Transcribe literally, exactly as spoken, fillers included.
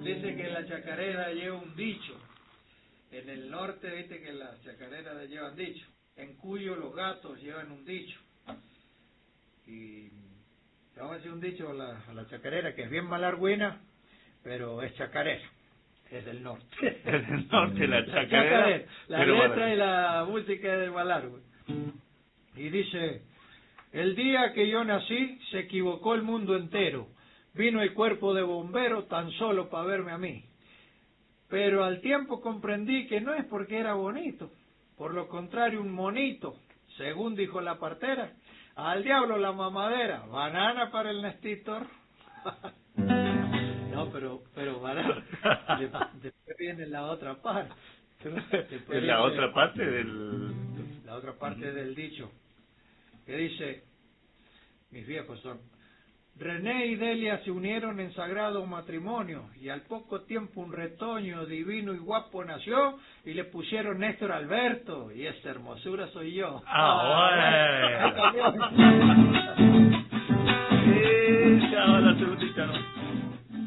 Dice que la chacarera lleva un dicho. En el norte, viste que las chacareras llevan dicho. En Cuyo los gatos llevan un dicho. Y vamos a decir un dicho a la, a la chacarera, que es bien malargüina, pero es chacarera. Es del norte. Es del norte la chacarera. chacarera. La pero letra bueno. y la música es del malargüe. Y dice, el día que yo nací se equivocó el mundo entero. Vino el cuerpo de bombero tan solo para verme a mí. Pero al tiempo comprendí que no es porque era bonito. Por lo contrario, un monito, según dijo la partera. Al diablo la mamadera, banana para el Néstor. No, pero, pero banana. Después viene la otra parte. Después En la viene otra parte del... La otra parte del dicho. Que dice, mis viejos son, René y Delia se unieron en sagrado matrimonio y al poco tiempo un retoño divino y guapo nació y le pusieron Néstor Alberto y esa hermosura soy yo. Ah, bueno.